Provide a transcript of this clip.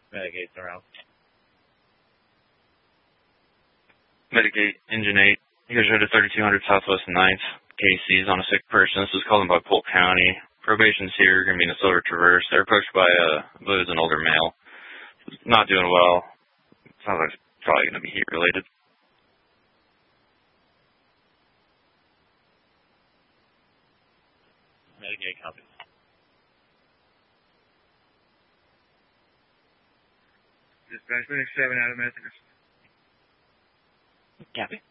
Medicate's around. Medicate, Engine 8. You guys are at 3200 Southwest 9th. Casey's on a sick person. This is calling by Polk County. Probation's here, going to be in a silver Traverse. They're approached by, I believe it's an older male. Not doing well. Sounds like it's probably going to be heat related. Medicate copies. Dispatch Medic 7 out of messages. Copy.